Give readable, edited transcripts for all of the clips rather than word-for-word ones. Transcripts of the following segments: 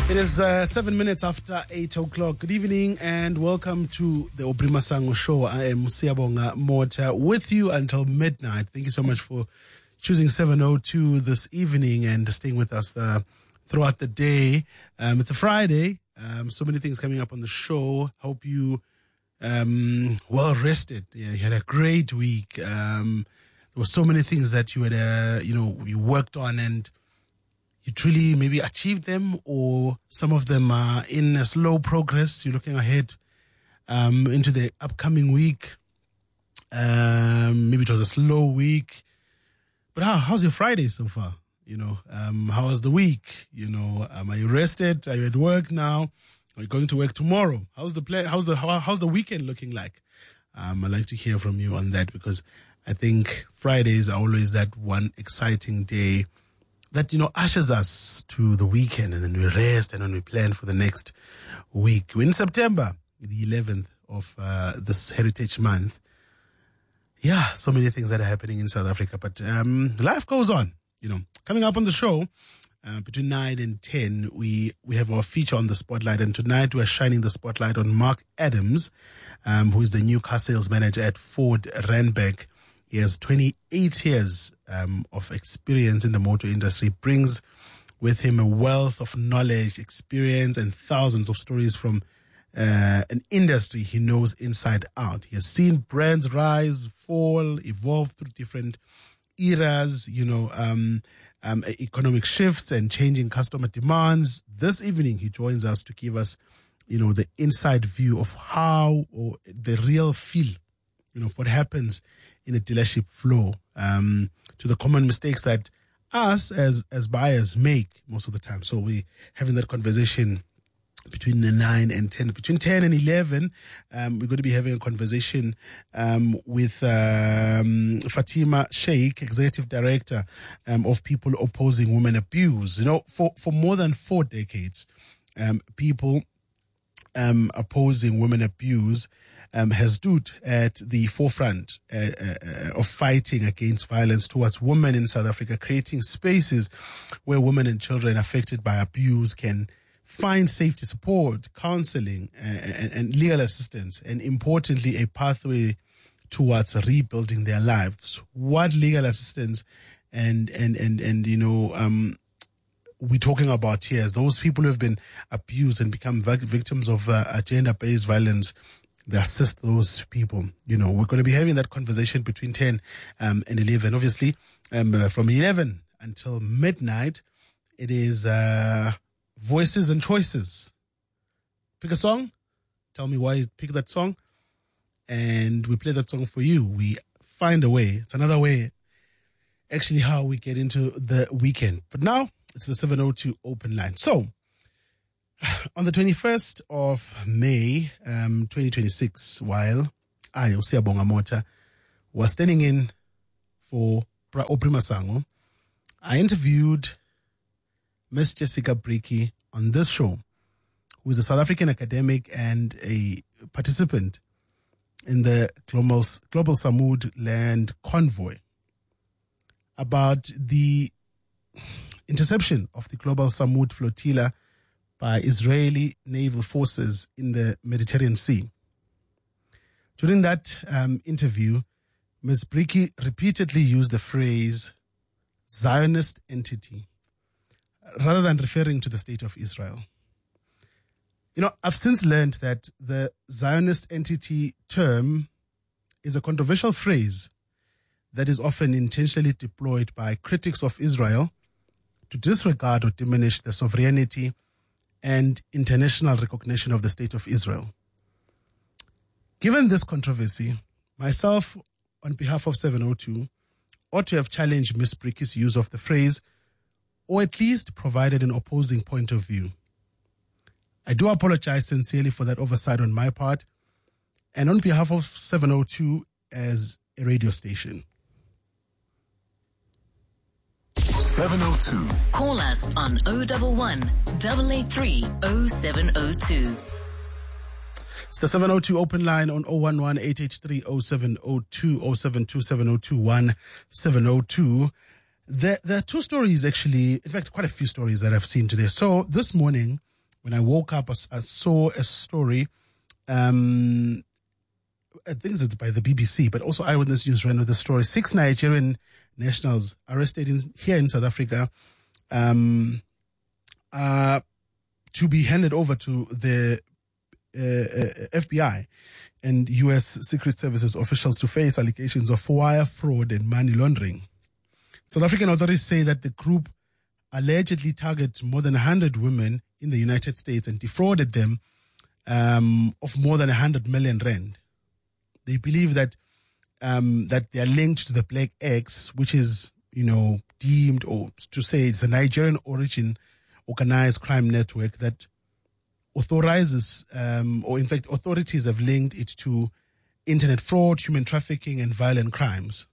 It is 7 minutes after 8 o'clock. Good evening and welcome to the Aubrey Masango Show. I am Siyabonga Mota with you until midnight. Thank you so much for choosing 702 this evening and staying with us throughout the day. It's a Friday. So many things coming up on the show. Hope you well rested. Yeah, you had a great week. There were so many things that you had, you worked on and you truly maybe achieved them, or some of them are in a slow progress. You're looking ahead into the upcoming week. Maybe it was a slow week. But how's your Friday so far? How was the week? Are you rested? Are you at work now? Are you going to work tomorrow? How's the play? How's the weekend looking like? I'd like to hear from you on that, because I think Fridays are always that one exciting day that, ushers us to the weekend, and then we rest and then we plan for the next week. We're in September, the 11th of this Heritage Month. Yeah, so many things that are happening in South Africa, but life goes on. Coming up on the show, between 9 and 10, we have our feature on the spotlight, and tonight we're shining the spotlight on Mark Adams, who is the new car sales manager at Ford Randburg. He has 28 years of experience in the motor industry, brings with him a wealth of knowledge, experience, and thousands of stories from an industry he knows inside out. He has seen brands rise, fall, evolve through different eras, economic shifts and changing customer demands. This evening, he joins us to give us, the inside view of how, or the real feel, what happens in a dealership flow, to the common mistakes that us as buyers make most of the time. So we're having that conversation between 9 and 10. Between 10 and 11, we're going to be having a conversation with Fatima Sheikh, Executive Director of People Opposing Women Abuse. For more than 4 decades, People Opposing Women Abuse has stood at the forefront of fighting against violence towards women in South Africa, creating spaces where women and children affected by abuse can find safety support, counseling, and legal assistance, and importantly, a pathway towards rebuilding their lives. What legal assistance and we're talking about here is those people who have been abused and become victims of gender-based violence. They assist those people. We're going to be having that conversation between 10 and 11. Obviously, from 11 until midnight, it is Voices and Choices. Pick a song. Tell me why you pick that song. And we play that song for you. We find a way. It's another way, actually, how we get into the weekend. But now, it's the 702 open line. So, on the 21st of May, 2026, while I, Siyabonga Mota, was standing in for Aubrey Masango, I interviewed Miss Jessica Bricky on this show, who is a South African academic and a participant in the Global Samud Land Convoy, about the interception of the Global Samud Flotilla by Israeli naval forces in the Mediterranean Sea. During that interview, Ms. Bricky repeatedly used the phrase Zionist entity rather than referring to the state of Israel. I've since learned that the Zionist entity term is a controversial phrase that is often intentionally deployed by critics of Israel to disregard or diminish the sovereignty and international recognition of the state of Israel. Given this controversy, myself, on behalf of 702, ought to have challenged Ms. Bricky's use of the phrase, or at least provided an opposing point of view. I do apologize sincerely for that oversight on my part, and on behalf of 702 as a radio station. 702. Call us on 011 883 0702. It's the 702 open line on 011 883 0702 072 702 1702. There are two stories, actually, in fact, quite a few stories that I've seen today. So this morning, when I woke up, I saw a story. I think it's by the BBC, but also Eyewitness News ran with the story. 6 Nigerian nationals arrested here in South Africa to be handed over to the FBI and U.S. Secret Services officials to face allegations of wire fraud and money laundering. South African authorities say that the group allegedly targeted more than 100 women in the United States and defrauded them of more than 100 million rand. They believe that that they are linked to the Black X, which is, deemed, or to say it's a Nigerian origin organized crime network that authorizes, or in fact, authorities have linked it to internet fraud, human trafficking, and violent crimes.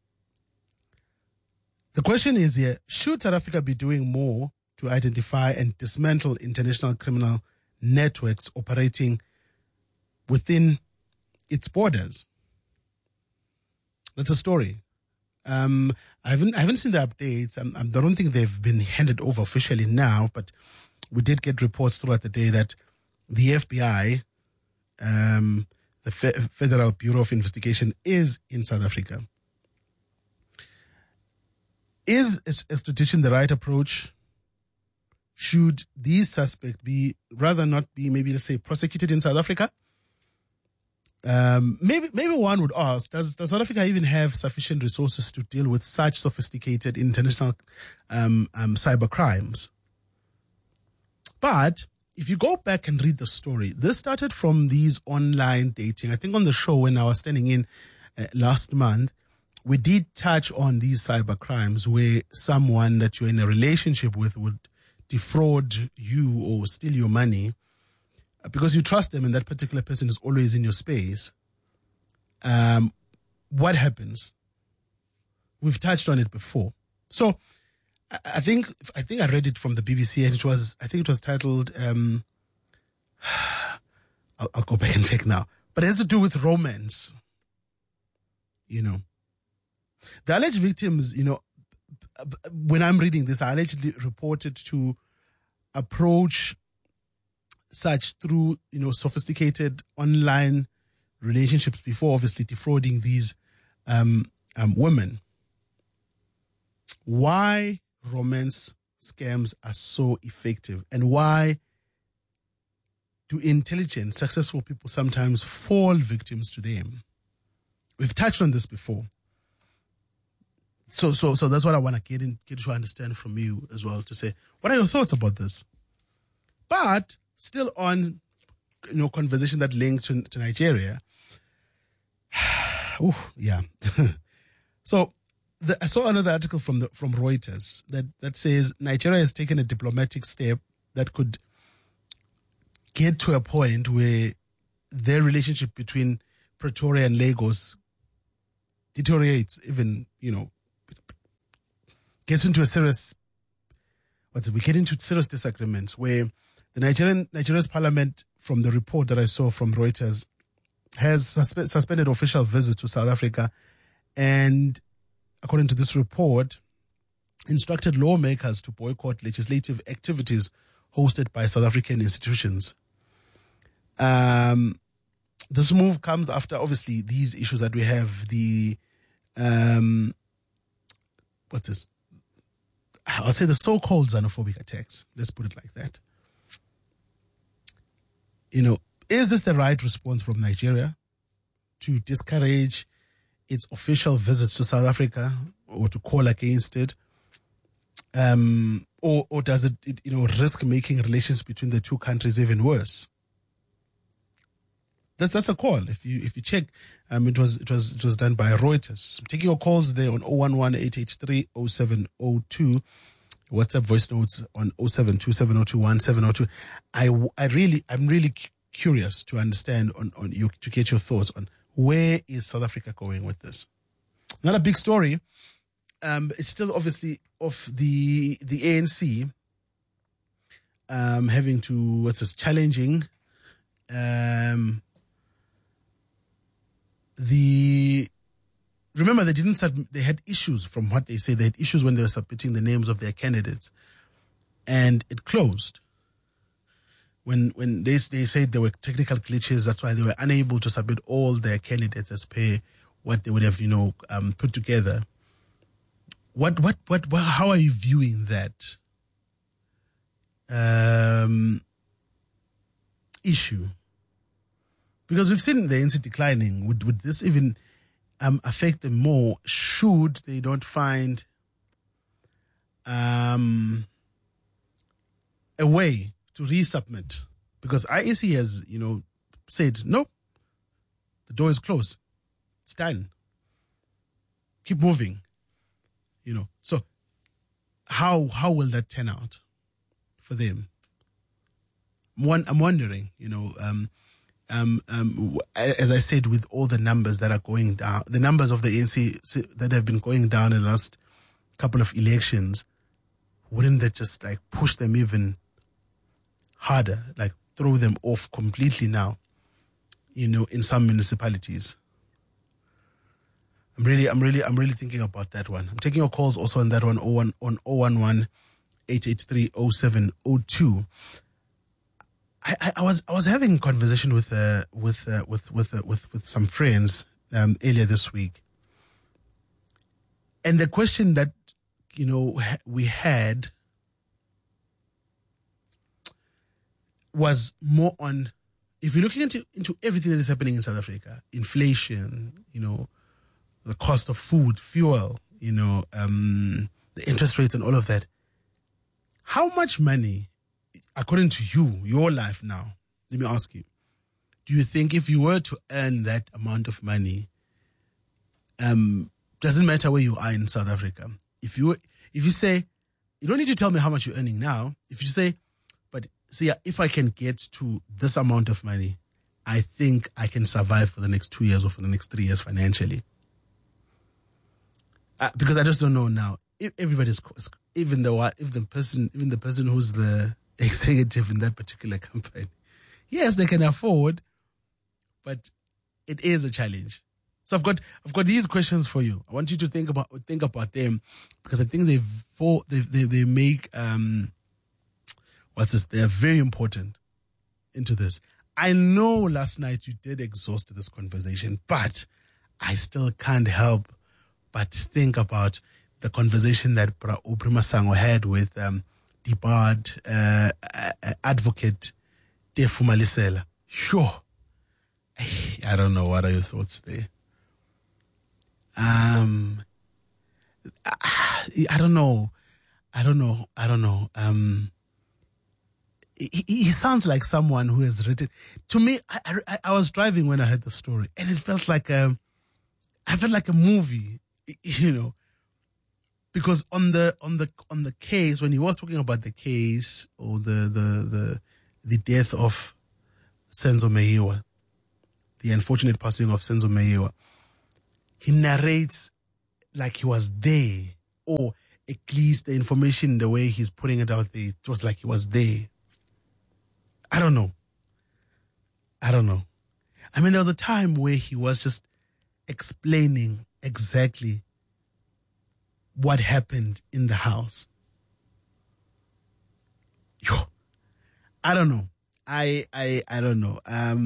The question is here, should South Africa be doing more to identify and dismantle international criminal networks operating within its borders? That's a story. I haven't seen the updates. I don't think they've been handed over officially now, but we did get reports throughout the day that the FBI, the Federal Bureau of Investigation, is in South Africa. Is extradition the right approach? Should these suspects rather not be, maybe let's say, prosecuted in South Africa? Maybe one would ask, does South Africa even have sufficient resources to deal with such sophisticated international cyber crimes? But if you go back and read the story, this started from these online dating. I think on the show when I was standing in last month, we did touch on these cyber crimes where someone that you're in a relationship with would defraud you or steal your money because you trust them and that particular person is always in your space. What happens? We've touched on it before. So I think I read it from the BBC and it was titled, I'll go back and check now, but it has to do with romance. The alleged victims, when I'm reading this, are allegedly reported to approach such through, sophisticated online relationships before obviously defrauding these women. Why romance scams are so effective and why do intelligent, successful people sometimes fall victims to them? We've touched on this before. So that's what I want to get to understand from you as well, to say, what are your thoughts about this? But still on, conversation that linked to Nigeria. Yeah. So I saw another article from Reuters that says Nigeria has taken a diplomatic step that could get to a point where their relationship between Pretoria and Lagos deteriorates, even, gets into we get into serious disagreements where the Nigeria's parliament, from the report that I saw from Reuters, has suspended official visits to South Africa and, according to this report, instructed lawmakers to boycott legislative activities hosted by South African institutions. This move comes after, obviously, these issues that we have, the, I'll say the so-called xenophobic attacks. Let's put it like that. Is this the right response from Nigeria to discourage its official visits to South Africa or to call against it? Or does it risk making relations between the two countries even worse? That's a call. If you check, it was done by Reuters. I'm taking your calls there on 011-883-0702. WhatsApp voice notes on 072-702-1702. I'm really curious to understand to get your thoughts on where is South Africa going with this. Not a big story. It's still obviously of the ANC having to challenging remember they had issues, from what they say. They had issues when they were submitting the names of their candidates, and it closed. when they said there were technical glitches, that's why they were unable to submit all their candidates as per what they would have, put together. How are you viewing that issue? Because we've seen the ANC declining. Would this even affect them more should they don't find a way to resubmit? Because IEC has, said, no, the door is closed. It's done. Keep moving. So how will that turn out for them? I'm wondering, as I said, with all the numbers that are going down, the numbers of the ANC that have been going down in the last couple of elections, wouldn't that just like push them even harder, like throw them off completely now, in some municipalities? I'm really thinking about that one. I'm taking your calls also on that one, 011-883-0702. I was having a conversation with some friends earlier this week, and the question that we had was more on, if you're looking into everything that is happening in South Africa, inflation, the cost of food, fuel, the interest rates and all of that, how much money, according to you, your life now, let me ask you, do you think if you were to earn that amount of money, doesn't matter where you are in South Africa, if you say, you don't need to tell me how much you're earning now, if you say, but see, if I can get to this amount of money, I think I can survive for the next 2 years or for the next 3 years financially. Because I just don't know now. If everybody's, even the person who's the executive in that particular company, yes, they can afford, but it is a challenge. So I've got these questions for you. I want you to think about them, because I think they make they are very important into this. I know last night you did exhaust this conversation, but I still can't help but think about the conversation that Aubrey Masango had with debarred advocate Tefu Malisela. Sure. I don't know. What are your thoughts there? I don't know. He sounds like someone who has written. To me, I was driving when I heard the story, and it felt like I felt like a movie, because on the case, when he was talking about the case or the death of Senzo Meyiwa, the unfortunate passing of Senzo Meyiwa, he narrates like he was there, or at least the information, the way he's putting it out there, it was like he was there. I don't know. I mean, there was a time where he was just explaining exactly what happened in the house. I don't know. I don't know. I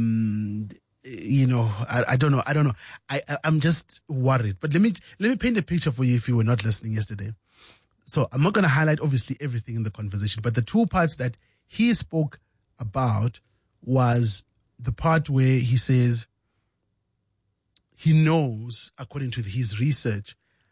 don't know. I'm just worried. But let me paint a picture for you if you were not listening yesterday. So I'm not going to highlight obviously everything in the conversation, but the two parts that he spoke about was the part where he says he knows, according to his research,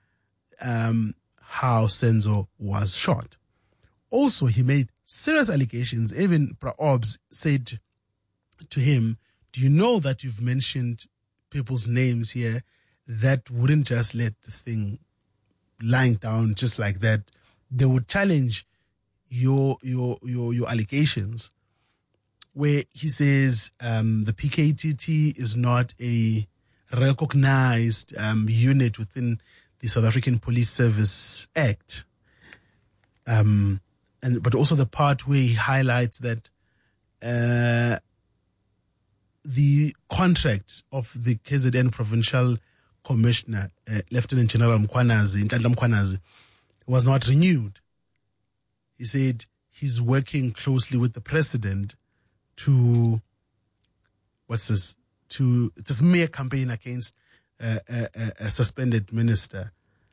how Senzo was shot. Also, he made serious allegations. Even Praobs said to him, do you know that you've mentioned people's names here that wouldn't just let this thing lying down just like that? They would challenge your allegations. Where he says the PKTT is not a recognized unit within the South African Police Service Act, but also the part where he highlights that the contract of the KZN Provincial Commissioner, Lieutenant General Nhlanhla Mkhwanazi, was not renewed. He said he's working closely with the president to to smear campaign against a suspended minister,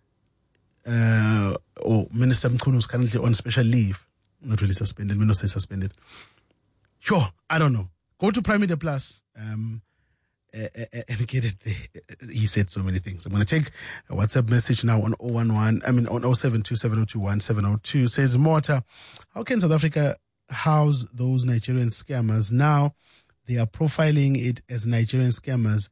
or Minister Mkhunu is currently on special leave. Not really suspended. We don't say suspended. Sure, I don't know. Go to Prime Media Plus and get it there. He said so many things. I'm going to take a WhatsApp message now on 0727021702. Says Morta, how can South Africa house those Nigerian scammers? Now they are profiling it as Nigerian scammers.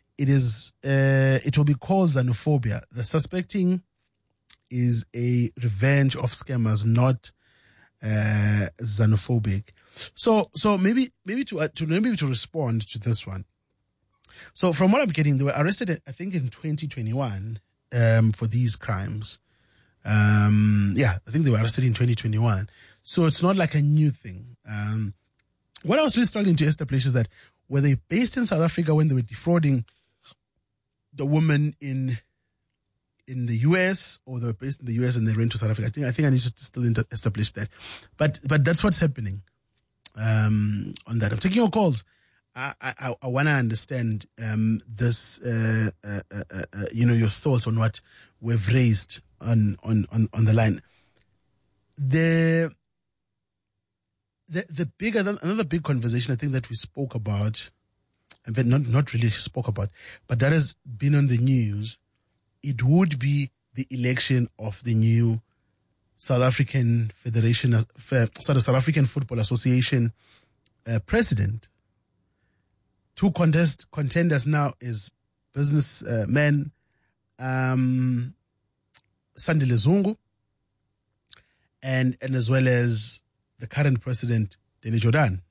It will be called xenophobia. The suspecting is a revenge of scammers, not xenophobic. So maybe to respond to this one. So from what I'm getting, they were arrested, I think, in 2021 for these crimes. I think they were arrested in 2021. So it's not like a new thing. What I was really struggling to establish is that were they based in South Africa when they were defrauding the woman in the US, or they were based in the US and they ran to South Africa? I think I need to still establish that. But that's what's happening on that. I'm taking your calls. I want to understand this, your thoughts on what we've raised on the line. Another big conversation I think that we spoke about, but not really spoke about, but that has been on the news. It would be the election of the new South African South African Football Association president. Two contenders now is businessman Sandile Zungu and as well as the current president, Danny Jordan.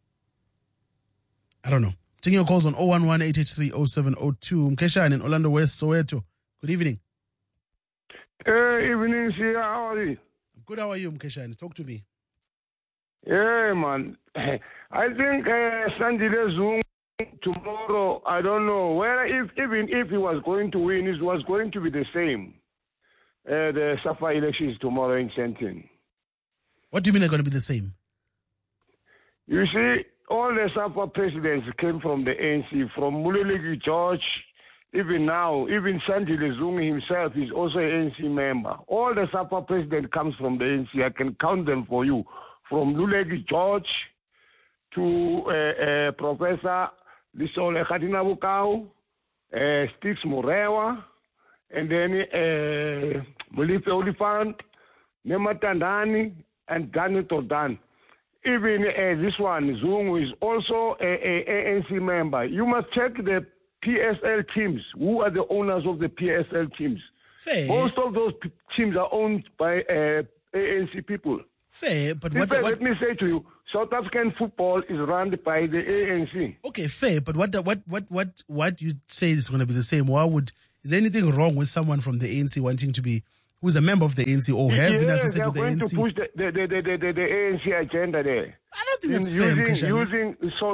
I don't know. Taking your calls on 011-883-0702. Mkeshan in Orlando West, Soweto. Good evening. Evening, Sia. How are you? Good. How are you, Mkeshan? Talk to me. Yeah, man. I think Sandile Zungu tomorrow, I don't know whether even if he was going to win, it was going to be the same. The SAFA elections tomorrow in Sandton. What do you mean they're going to be the same? You see, all the SAFA presidents came from the ANC, from Muleleki George, even now, even Sandile Zungu himself is also an ANC member. All the SAFA president comes from the ANC. I can count them for you. From Muleleki George to Professor Lisole Khatina Bukau, Stix Morewa, and then Molife Olifant, Nematandani, and Daniel Tordan. Even this one, Zungu, is also an ANC member. You must check the PSL teams. Who are the owners of the PSL teams? Fair. Most of those teams are owned by ANC people. Fair, but let me say to you, South African football is run by the ANC. Okay, fair, but what you say is going to be the same? Is there anything wrong with someone from the ANC wanting to be, who's a member of the ANC or has been associated with the ANC? They're going to push the ANC agenda there. I don't think that's fair, Using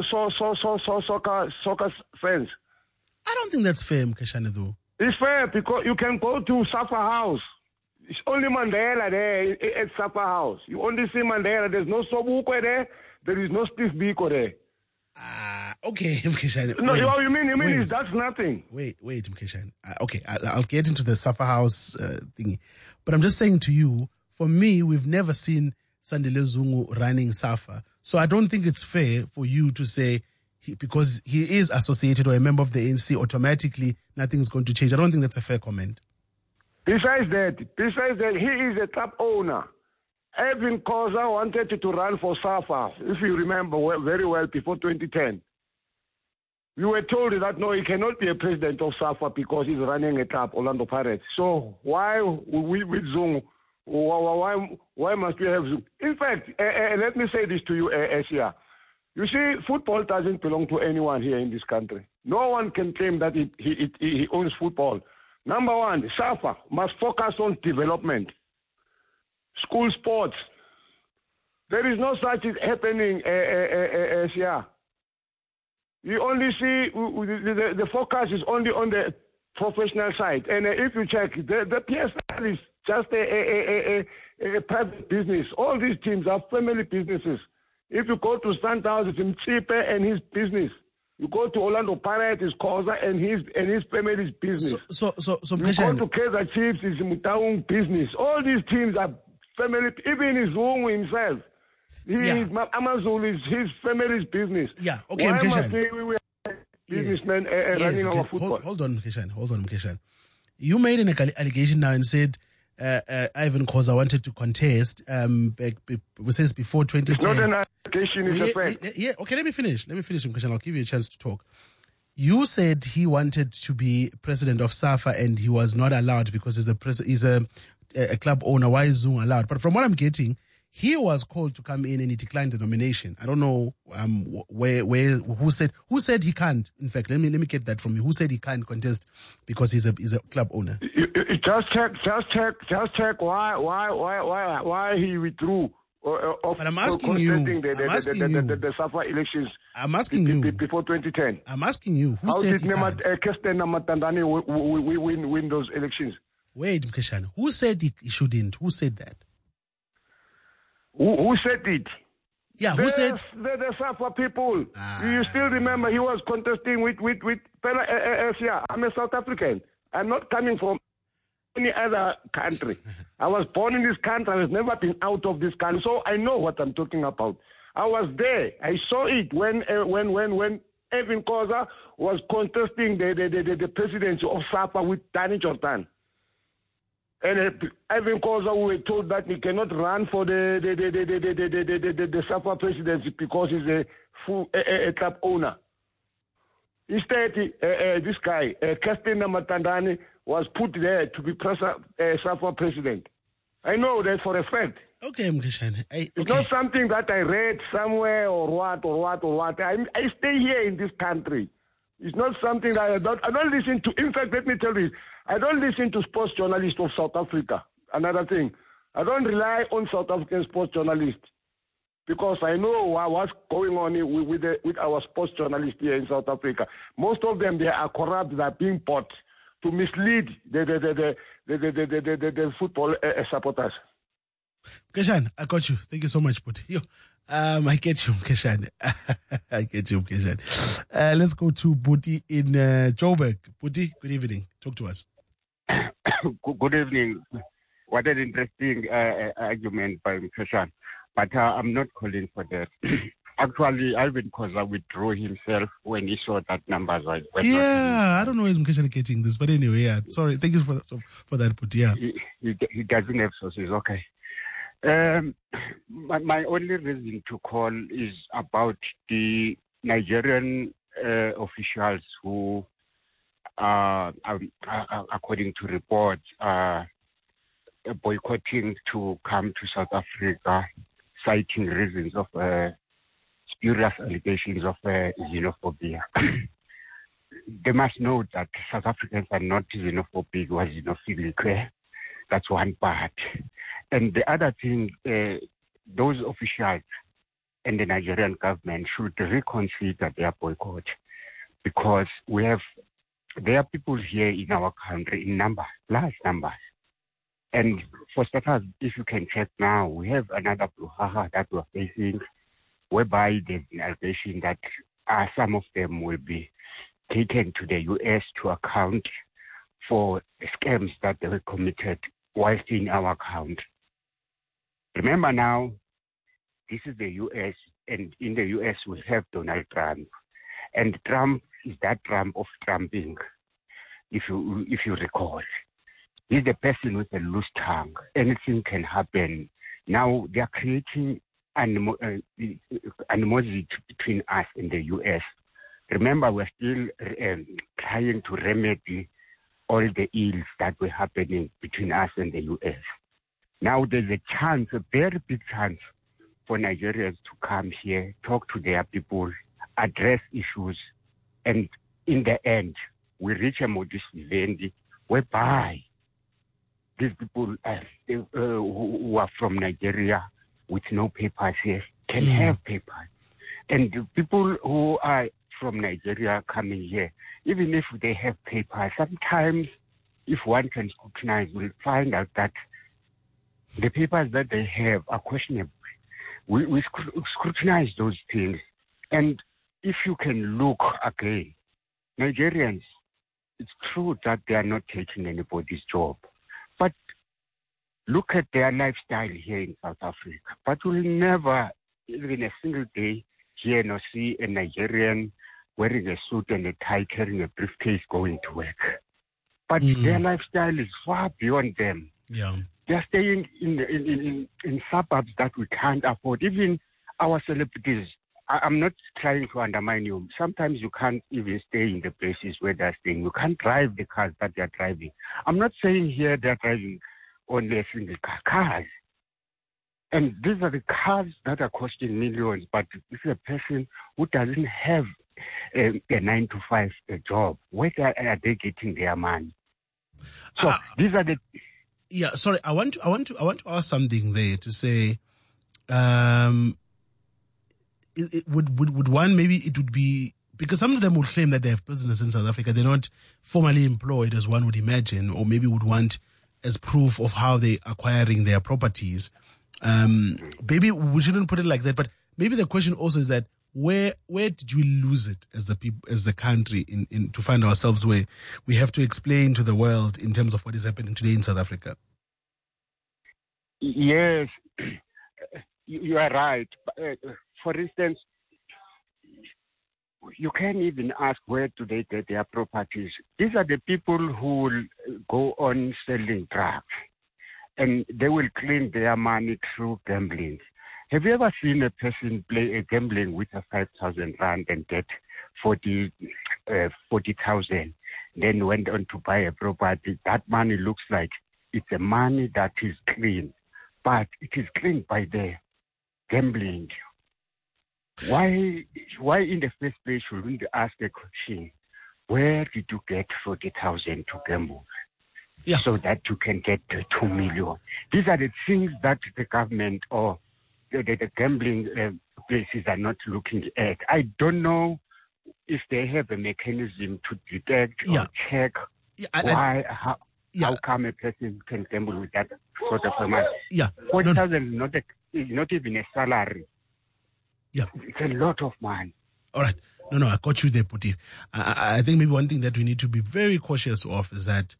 soccer fans. I don't think that's fair, Mkeshane, though. It's fair because you can go to SAFA House. It's only Mandela there at SAFA House. You only see Mandela. There's no Sobukwe there. There is no Steve Biko there. Okay, Mkeshane. No, what you mean is that's nothing. Wait, Mkeshane. Okay, I'll get into the SAFA House thingy. But I'm just saying to you, for me, we've never seen Sandile Zungu running SAFA. So I don't think it's fair for you to say, because he is associated or a member of the ANC, automatically nothing's going to change. I don't think that's a fair comment. Besides that, he is a club owner. Evan Khoza wanted to run for SAFA, if you remember very well, before 2010. We were told that, no, he cannot be a president of SAFA because he's running a club, Orlando Pirates. So why we with Zungu? Why must we have Zungu? In fact, let me say this to you, Asia. You see, football doesn't belong to anyone here in this country. No one can claim that he owns football. Number one, SAFA must focus on development, school sports. There is no such happening, Asia. You only see the focus is only on the professional side. And if you check, the PSL is just a private business. All these teams are family businesses. If you go to Sundowns, it's Mtsipe and his business. You go to Orlando Pirates, it's Khoza and his family's business. So you go to Kaizer Chiefs, it's Mutaung business. All these teams are family. Even Zungu himself, Amazulu is his family's business. Yeah, okay, Why must we businessmen running our football? Hold on, Mkeshane. You made an allegation now and said Ivan Khoza wanted to contest since before 2010. It's not an allegation, it's a fact. Yeah, okay, let me finish, Mkeshane. I'll give you a chance to talk. You said he wanted to be president of SAFA and he was not allowed because he's a club owner. Why is Zungu allowed? But from what I'm getting, he was called to come in and he declined the nomination. I don't know who said he can't. In fact, let me get that from you. Who said he can't contest because he's a club owner? Just check why he withdrew. But I'm asking you. The SAFA elections. I'm asking you before 2010. I'm asking you. How did Kirsten Namatandani win those elections? Wait, Mkeshane. Who said he shouldn't? Who said that? Who said it? Yeah, who said? The SAFA people. You still remember he was contesting with Pela. I'm a South African. I'm not coming from any other country. I was born in this country. I have never been out of this country, so I know what I'm talking about. I was there. I saw it when Evan Khoza was contesting the presidency of SAFA with Danny Jordan. And Evan Khoza, we were told that he cannot run for the SAFA presidency because he's a club owner. Instead, this guy, Kirsten Namatandani, was put there to be SAFA president. I know that for a fact. Okay, Mkeshane. It's not something that I read somewhere or what. I stay here in this country. It's not something that I don't listen to. In fact, let me tell you, I don't listen to sports journalists of South Africa. Another thing, I don't rely on South African sports journalists because I know what's going on with our sports journalists here in South Africa. Most of them, they are corrupt. They are being bought to mislead the football supporters. Mkeshane, I got you. Thank you so much, Buti. I get you, Mkeshane. Let's go to Buti in Joburg. Buti, good evening. Talk to us. Good evening. What an interesting argument by Mkeshane. But I'm not calling for that. Actually, Ivan Khoza withdrew himself when he saw that numbers were I don't know where Mkeshane getting this, but anyway, yeah. Sorry, thank you for that, Buti. Yeah. He doesn't have sources, okay. My only reason to call is about the Nigerian officials who, according to reports, are boycotting to come to South Africa, citing reasons of spurious allegations of xenophobia. They must know that South Africans are not xenophobic or xenophilic. That's one part. And the other thing, those officials and the Nigerian government should reconsider their boycott because there are people here in our country in numbers, large numbers. And for starters, if you can check now, we have another brouhaha that we're facing whereby there's an allegation that some of them will be taken to the U.S. to account for scams that they were committed whilst in our country. Remember now, this is the U.S., and in the U.S. we have Donald Trump. And Trump is that Trump of Trumping, if you recall. He's the person with a loose tongue. Anything can happen. Now they are creating animosity between us and the U.S. Remember, we're still trying to remedy all the ills that were happening between us and the U.S. Now there's a chance, a very big chance, for Nigerians to come here, talk to their people, address issues, and in the end, we reach a modus vivendi whereby these people who are from Nigeria with no papers here can have papers. And the people who are from Nigeria coming here, even if they have papers, sometimes if one can scrutinize, we'll find out that the papers that they have are questionable. we scrutinize those things. And if you can look again, Nigerians, it's true that they are not taking anybody's job. But look at their lifestyle here in South Africa. But we'll never, even a single day, hear nor see a Nigerian wearing a suit and a tie, carrying a briefcase, going to work. But their lifestyle is far beyond them. Yeah. They're staying in suburbs that we can't afford. Even our celebrities, I'm not trying to undermine you. Sometimes you can't even stay in the places where they're staying. You can't drive the cars that they're driving. I'm not saying here they're driving only a single cars. And these are the cars that are costing millions, but this is a person who doesn't have a 9-to-5 job. Where are they getting their money? So these are the... Yeah, sorry, I want to ask something there to say, would one, maybe it would be, because some of them would claim that they have business in South Africa, they're not formally employed as one would imagine, or maybe would want as proof of how they're acquiring their properties. Maybe we shouldn't put it like that, but maybe the question also is that where did we lose it as the country in to find ourselves where we have to explain to the world in terms of what is happening today in South Africa? Yes, you are right. For instance, you can't even ask where do they get their properties. These are the people who will go on selling drugs, and they will clean their money through gambling. Have you ever seen a person play a gambling with a 5,000 rand and get 40,000, then went on to buy a property? That money looks like it's a money that is clean, but it is clean by the gambling. Why in the first place should we ask the question, where did you get 40,000 to gamble? Yeah. So that you can get 2 million. These are the things that the government or the gambling places are not looking at. I don't know if they have a mechanism to detect or check how come a person can gamble with that sort of amount. 40,000 is not even a salary. Yeah, it's a lot of money. All right. No, I got you there, Puti. I think maybe one thing that we need to be very cautious of is that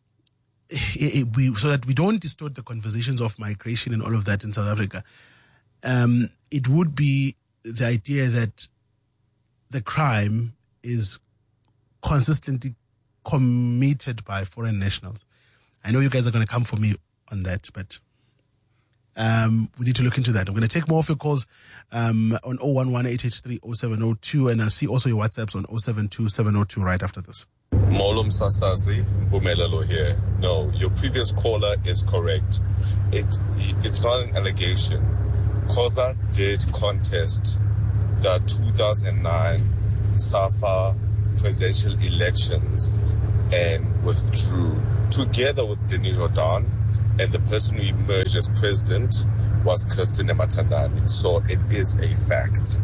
so that we don't distort the conversations of migration and all of that in South Africa. It would be the idea that the crime is consistently committed by foreign nationals. I know you guys are going to come for me on that, but we need to look into that. I'm going to take more of your calls on 011-883-0702, and I see also your WhatsApps on 072-702 right after this. Molum Sasazi, Bumelelo here. No, your previous caller is correct. It's not an allegation. COSA did contest the 2009 SAFA presidential elections and withdrew, together with Denis Jordan, and the person who emerged as president was Kirsten Matandani. So it is a fact.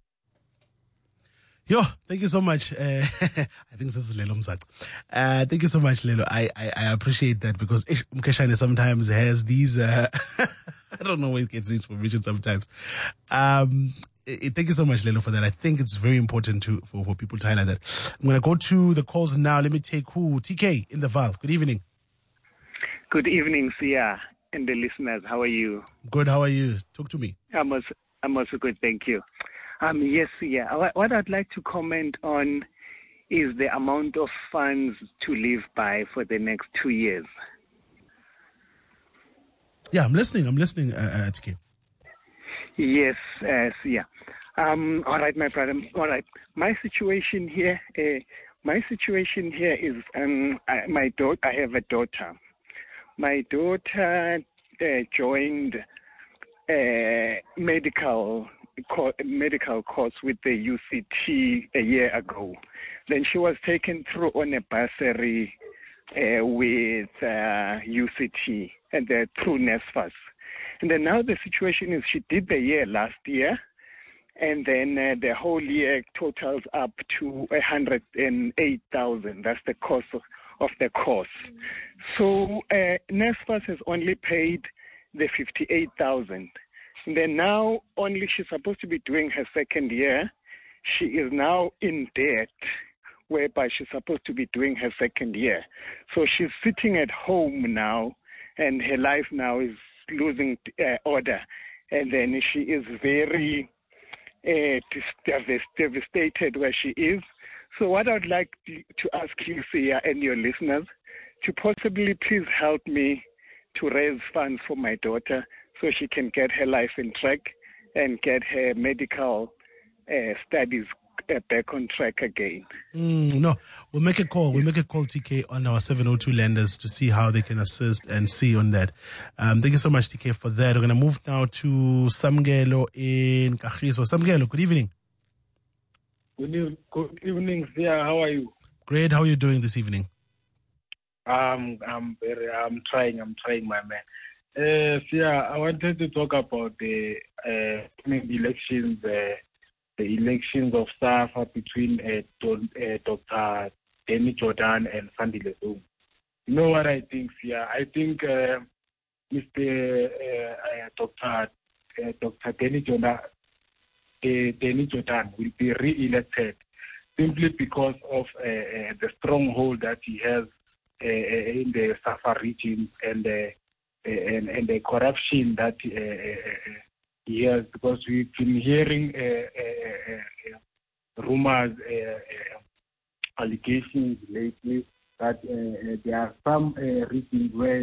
Yo, thank you so much. I think this is Lelo Mzak. Thank you so much, Lelo. I appreciate that because Mkeshane sometimes has these, I don't know where he gets this information sometimes. Thank you so much, Lelo, for that. I think it's very important for people to highlight that. I'm going to go to the calls now. Let me take TK in the Valve. Good evening. Good evening, Sia, and the listeners. How are you? Good. How are you? Talk to me. I'm also good. Thank you. Yes, yeah. What I'd like to comment on is the amount of funds to live by for the next 2 years. Yeah, I'm listening, TK. Yes, yeah. All right, my brother. All right. My situation here is I have a daughter. My daughter joined medical course with the UCT a year ago. Then she was taken through on a bursary with UCT and through NSFAS. And then now the situation is she did the year last year, and then the whole year totals up to 108,000. That's the cost of the course. So NSFAS has only paid the 58,000. Then now only she's supposed to be doing her second year. She is now in debt, whereby she's supposed to be doing her second year. So she's sitting at home now, and her life now is losing order. And then she is very devastated where she is. So what I'd like to ask you, Sia, and your listeners, to possibly please help me to raise funds for my daughter so she can get her life in track and get her medical studies back on track again. No, we'll make a call. We'll make a call, TK, on our 702 lenders to see how they can assist and see on that. Thank you so much, TK, for that. We're going to move now to Samgelo in Kagiso. Samgelo, good evening. Good evening, Sia. How are you? Great. How are you doing this evening? I'm trying, my man. Sia, I wanted to talk about the elections, the elections of SAFA between Dr. Danny Jordan and Sandile Zungu. You know what I think, Sia? I think Mr. Dr. Danny Jordan will be re-elected simply because of the stronghold that he has in the SAFA region and the corruption that he has, because we've been hearing rumors, allegations lately that there are some regions where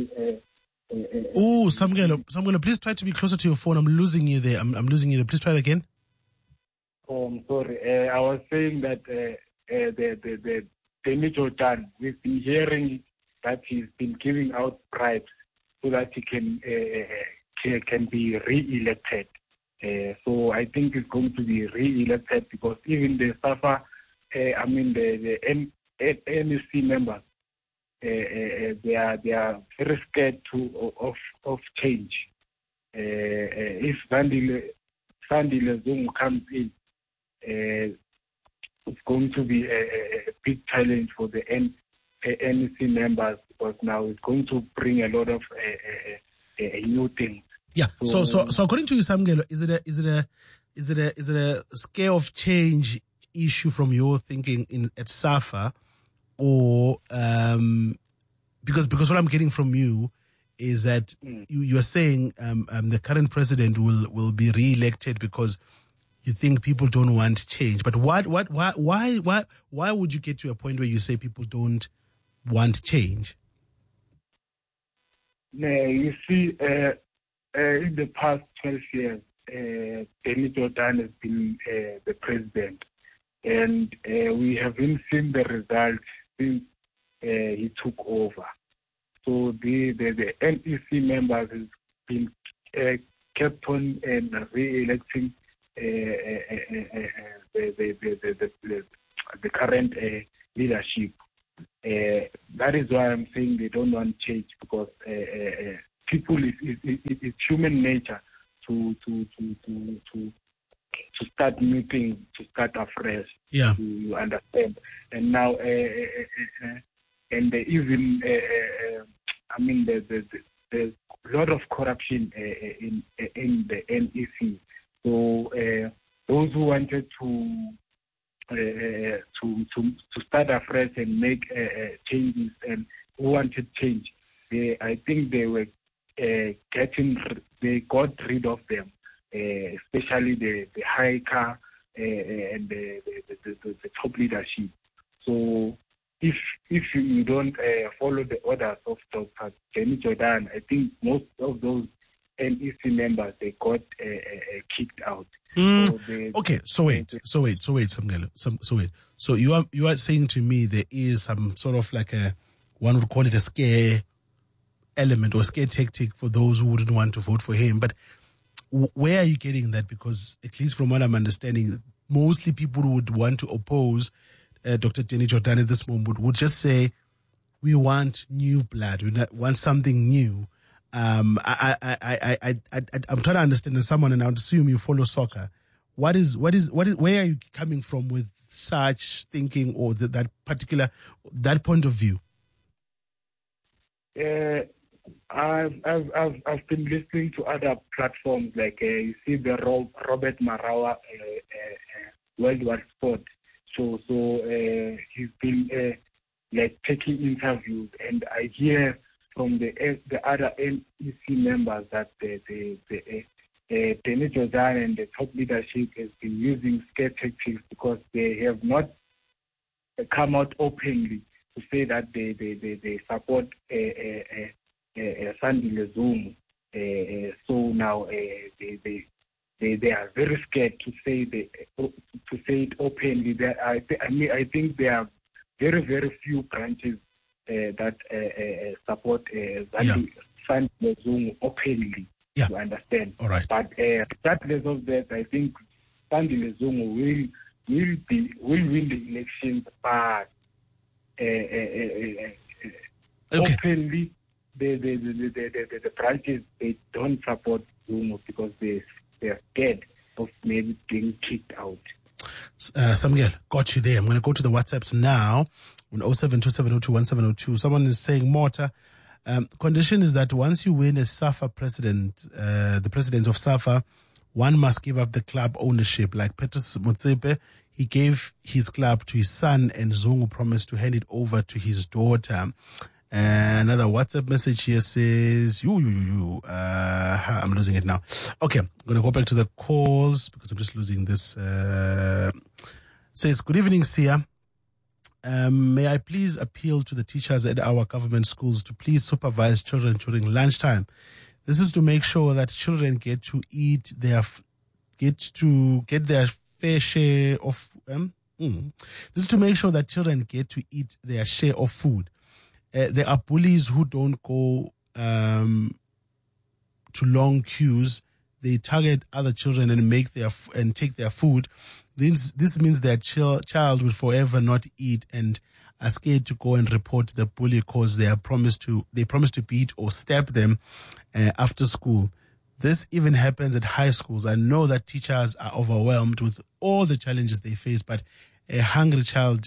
Samgelo, please try to be closer to your phone. I'm losing you there. I'm losing you there. Please try that again. Oh, I'm sorry. I was saying that the Danny Jordan, we've been hearing that he's been giving out bribes so that he can be re-elected. So I think it's going to be re-elected because even the SAFA, the NEC members, they are very scared of change. If Sandile Zungu comes in, it's going to be a big challenge for the NEC members because now it's going to bring a lot of new things. Yeah. So according to you, Samgelo, is it a scale of change issue from your thinking at SAFA, or because what I'm getting from you is that you are saying the current president will be re-elected because you think people don't want change. But why would you get to a point where you say people don't want change? You see, in the past 12 years, Danny Jordan has been the president, and we haven't seen the results since he took over. So the NEC members has been kept on re-electing the current leadership. That is why I'm saying they don't want change, because people, it's human nature to start new things, to start afresh. Yeah, you understand. And now, and even there's a lot of corruption in the NEC. So those who wanted to start afresh and make changes, and who wanted change, I think they were they got rid of them, especially the high car and the top leadership. So if you don't follow the orders of Dr. Danny Jordan, I think most of those NEC members, they got kicked out. Okay, so wait, Samgelo. So you are saying to me there is some sort of like one would call it a scare element or scare tactic for those who wouldn't want to vote for him. But where are you getting that? Because at least from what I'm understanding, mostly people who would want to oppose Dr. Danny Jordan at this moment would just say, we want new blood, we want something new. I'm trying to understand as someone, and I would assume you follow soccer. Where are you coming from with such thinking, or that point of view? I've been listening to other platforms like you see the Robert Marawa Worldwide Sport. So he's been like taking interviews, and I hear from the other NEC members that Danny Jordaan and the top leadership has been using scare tactics because they have not come out openly to say that they support Sandile Zungu. So now they are very scared to say it openly. I think there are very few branches that support Sandile Zungu openly. Yeah. To understand. All right. But regardless of that, I think Sandile Zungu will win the elections, but openly the branches, they don't support Zungu because they're scared of maybe being kicked out. Samuel, got you there. I'm going to go to the WhatsApps now on 0727021702. Someone is saying, Mortar, condition is that once you win a SAFA president, the president of SAFA, one must give up the club ownership. Like Petrus Motsepe, he gave his club to his son, and Zungu promised to hand it over to his daughter. Another WhatsApp message here says, I'm losing it now. Okay, I'm going to go back to the calls because I'm just losing this. Says, good evening, Sia. May I please appeal to the teachers at our government schools to please supervise children during lunchtime. This is to make sure that children get to get their fair share of. This is to make sure that children get to eat their share of food. There are bullies who don't go to long queues. They target other children and take their food. This means their child will forever not eat and are scared to go and report the bully because they promise to beat or stab them after school. This even happens at high schools. I know that teachers are overwhelmed with all the challenges they face, but a hungry child.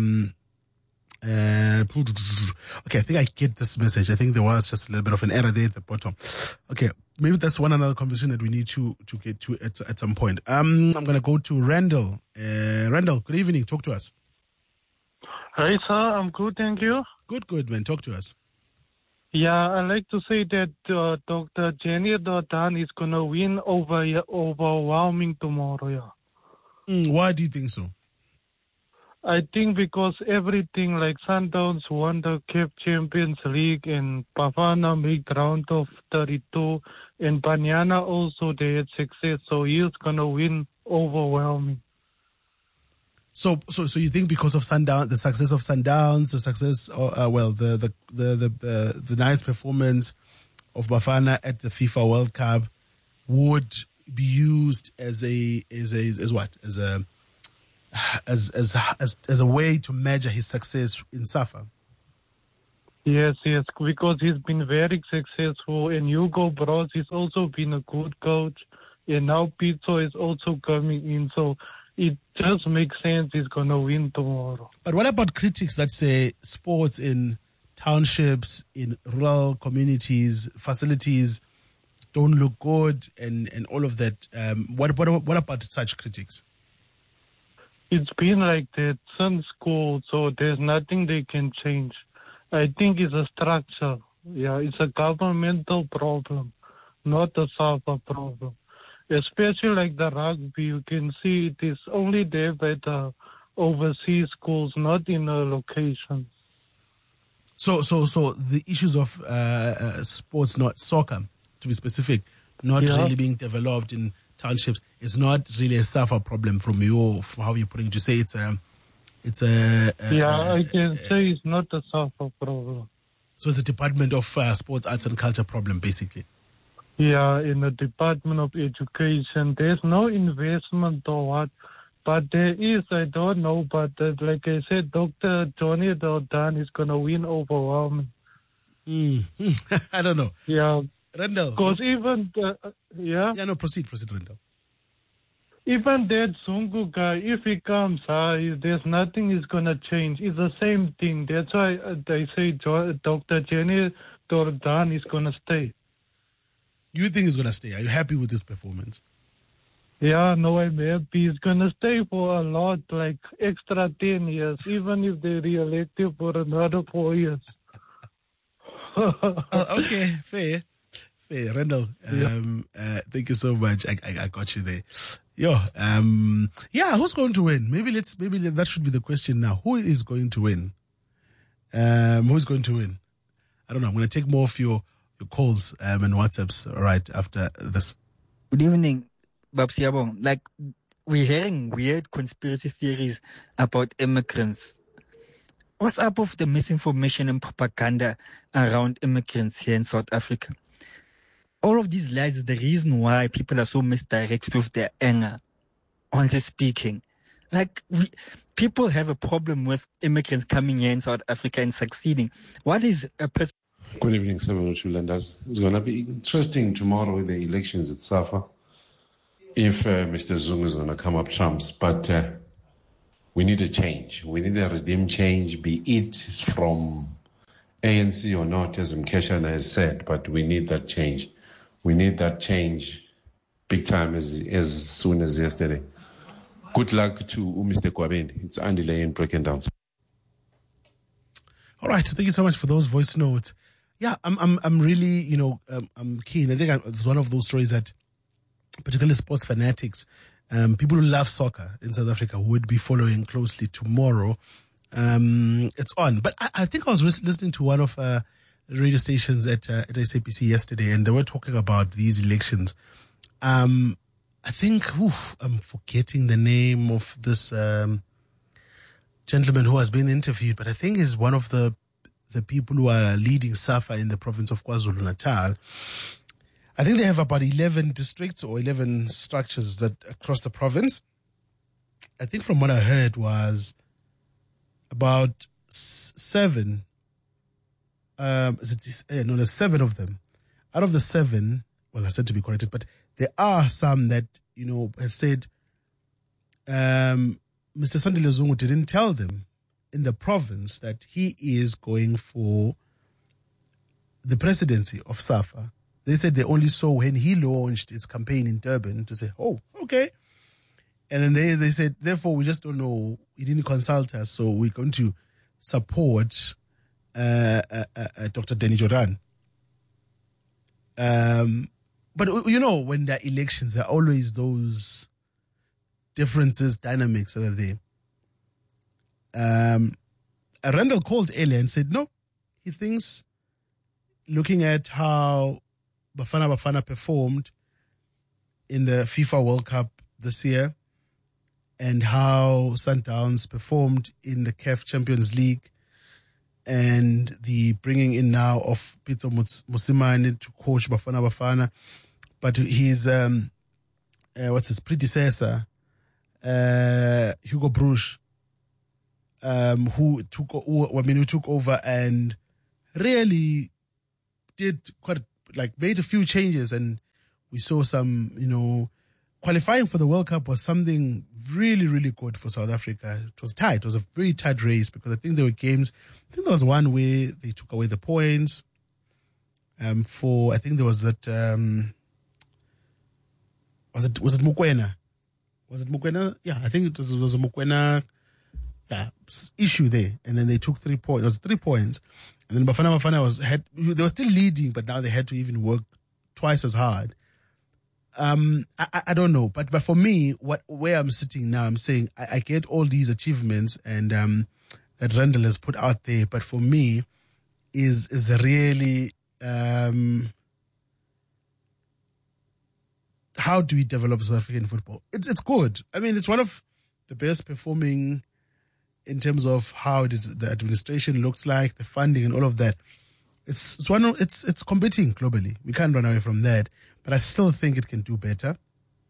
Okay, I think I get this message. I think there was just a little bit of an error there at the bottom. Okay, maybe that's another conversation that we need to get to at some point. I'm going to go to Randall. Randall, good evening. Talk to us. Hi, sir. I'm good, thank you. Good, man. Talk to us. Yeah, I'd like to say that Dr. Jenny Jordaan is going to win overwhelming tomorrow, yeah. Why do you think so? I think because everything like Sundowns won the CAF Champions League and Bafana made round of 32 and Banyana also they had success, so he's gonna win overwhelming. So you think because of Sundowns, the success of Sundowns, the success, the nice performance of Bafana at the FIFA World Cup would be used as a way to measure his success in SAFA? Yes, because he's been very successful, and Hugo Broz has also been a good coach, and now Pizzo is also coming in, so it just makes sense he's going to win tomorrow. But what about critics that say sports in townships, in rural communities, facilities don't look good and all of that? What about such critics? It's been like that since school, so there's nothing they can change. I think it's a structure. Yeah, it's a governmental problem, not a SAFA problem. Especially like the rugby, you can see it is only there by the overseas schools, not in a location. So the issues of sports, not soccer, to be specific, not really being developed in townships, it's not really a SAFA problem from how you're putting it. To say it's a I can say it's not a SAFA problem. So it's a Department of Sports, Arts and Culture problem, basically. Yeah, in the Department of Education, there's no investment or what, but there is, I don't know, but like I said, Dr. Johnny Jordaan is going to win overwhelming. I don't know. Yeah. Randall. Because even, proceed, Randall. Even that Zungu guy, if he comes, there's nothing is going to change. It's the same thing. That's why they say Dr. Jenny Jordan is going to stay. You think he's going to stay? Are you happy with this performance? Yeah, no, I'm happy. He's going to stay for a lot, like extra 10 years, even if they re-elect him for another 4 years. Okay, fair. Rendell, thank you so much. I got you there. Who's going to win? Maybe that should be the question now. Who is going to win? Who's going to win? I don't know. I'm going to take more of your calls and WhatsApps right after this. Good evening, Babs Yabong. Like, we're hearing weird conspiracy theories about immigrants. What's up with the misinformation and propaganda around immigrants here in South Africa? All of these lies is the reason why people are so misdirected with their anger, honestly speaking. Like, people have a problem with immigrants coming here in South Africa and succeeding. What is a person... Good evening, 702 lenders. It's going to be interesting tomorrow with the elections at SAFA if Mr. Zungu is going to come up trumps. But we need a change. We need a redeem change, be it from ANC or not, as Mkeshana has said, but we need that change. We need that change big time as soon as yesterday. Good luck to Mr. Kwabeni. It's Andy Lay in Breaking-Down. All right, thank you so much for those voice notes. Yeah, I'm really, I'm keen. I think it's one of those stories that, particularly sports fanatics, people who love soccer in South Africa would be following closely tomorrow. It's on. But I think I was listening to one of radio stations at SAPC yesterday, and they were talking about these elections. I think, I'm forgetting the name of this gentleman who has been interviewed, but I think he's one of the people who are leading SAFA in the province of KwaZulu-Natal. I think they have about 11 districts or 11 structures that across the province. I think from what I heard was about 7. There's 7 of them. Out of the 7, well, I said to be corrected, but there are some that, have said Mr. Sandile Zungu didn't tell them in the province that he is going for the presidency of SAFA. They said they only saw when he launched his campaign in Durban to say, oh, okay. And then they said, therefore, we just don't know. He didn't consult us, so we're going to support Dr. Danny Jordan. But, when there are elections, there are always those differences, dynamics that are there. Randall called earlier and said, no, he thinks, looking at how Bafana performed in the FIFA World Cup this year and how Sundowns performed in the CAF Champions League and the bringing in now of Peter Mosimane to coach Bafana, but his predecessor, Hugo Broos, who took over and really did made a few changes, and we saw some, qualifying for the World Cup was something really, really good for South Africa. It was tight. It was a very tight race because I think there were games. I think there was one where they took away the points. I think there was that. Was it Mokoena? Was it Mokoena? Yeah, I think it was a Mokoena issue there, and then they took 3 points. It was 3 points, and then Bafana they were still leading, but now they had to even work twice as hard. I don't know, but for me, where I'm sitting now, I'm saying I get all these achievements and that Randall has put out there, but for me, is really how do we develop South African football? It's good. I mean, it's one of the best performing in terms of how it is, the administration looks like, the funding and all of that. It's competing globally. We can't run away from that. But I still think it can do better.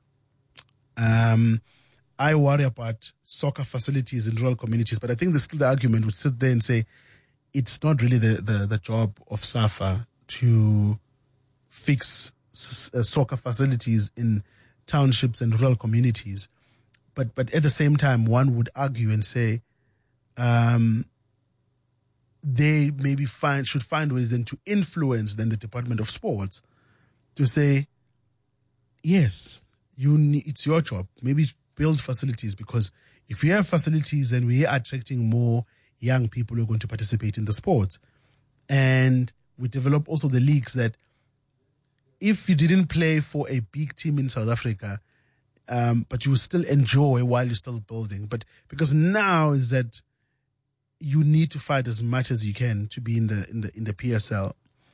I worry about soccer facilities in rural communities, but I think the argument would sit there and say it's not really the job of SAFA to fix soccer facilities in townships and rural communities. But at the same time, one would argue and say they maybe should find ways then to influence then the Department of Sports to say, yes, it's your job. Maybe build facilities, because if you have facilities, then we are attracting more young people who are going to participate in the sports. And we develop also the leagues that if you didn't play for a big team in South Africa, but you will still enjoy while you're still building. But because now is that you need to fight as much as you can to be in the PSL.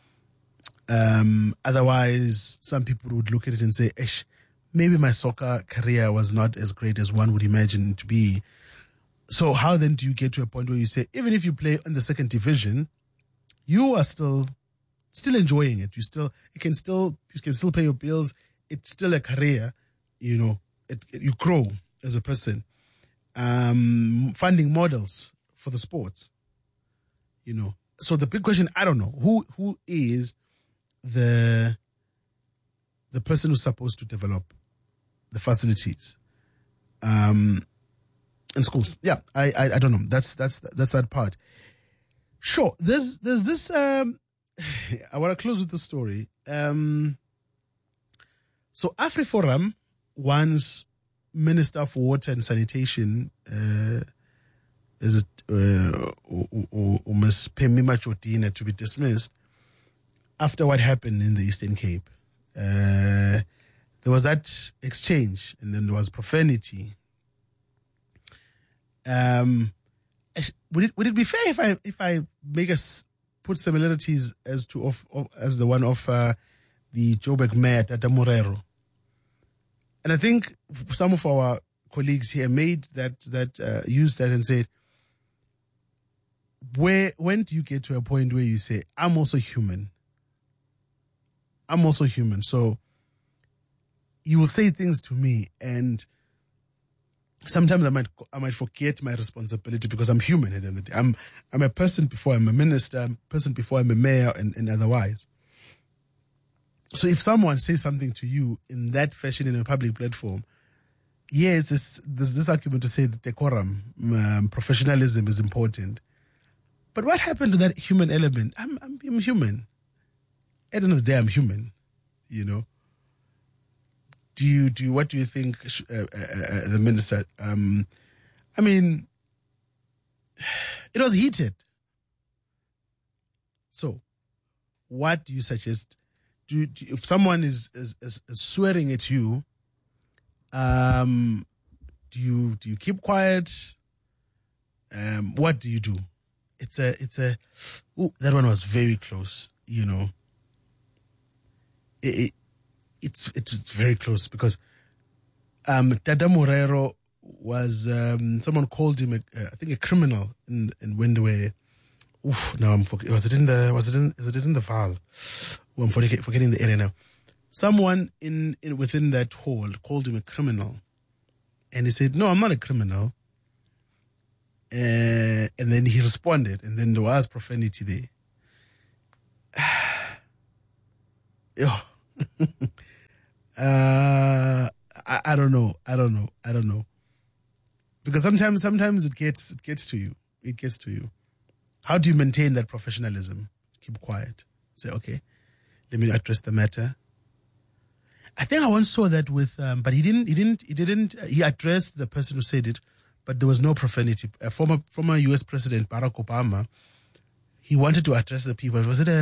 Otherwise, some people would look at it and say, maybe my soccer career was not as great as one would imagine it to be. So how then do you get to a point where you say, even if you play in the second division, you are still enjoying it. You can still pay your bills. It's still a career. You grow as a person. Funding models for the sports. So the big question, I don't know, who is the person who's supposed to develop the facilities in schools? Yeah, I don't know. That's that part. Sure. There's this. I want to close with the story. So AfriForum wants Minister of Water and Sanitation, Ms. Phemima Chodina, to be dismissed after what happened in the Eastern Cape. There was that exchange, and then there was profanity. Would it be fair if I make us put similarities as the one of the Joburg Mayor Tata Morero? And I think some of our colleagues here made that used that and said, when do you get to a point where you say, I'm also human? I'm also human. So you will say things to me, and sometimes I might forget my responsibility because I'm human at the end of the day. I'm a person before I'm a minister, I'm a person before I'm a mayor, and otherwise. So if someone says something to you in that fashion in a public platform, yes, there's this argument to say that decorum, professionalism is important. But what happened to that human element? I'm human. At the end of the day, I'm human. What do you think the minister? I mean, it was heated. So, what do you suggest? If someone is swearing at you, do you keep quiet? What do you do? That one was very close. It's very close because Tata Morero was someone called him I think a criminal in when they were. Now I'm forgetting. Is it in the file? I'm forgetting the area now. Someone within that hall called him a criminal, and he said, "No, I'm not a criminal." And then he responded, and then there was profanity there. I don't know. Because sometimes it gets to you. It gets to you. How do you maintain that professionalism? Keep quiet. Say, okay, let me address the matter. I think I once saw that with, but he addressed the person who said it, but there was no profanity. Former US President Barack Obama, he wanted to address the people. Was it